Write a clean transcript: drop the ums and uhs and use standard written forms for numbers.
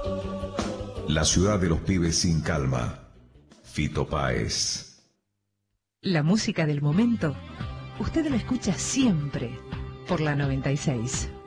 La ciudad de los pibes sin calma. Fito Páez. La música del momento, usted la escucha siempre por la 96.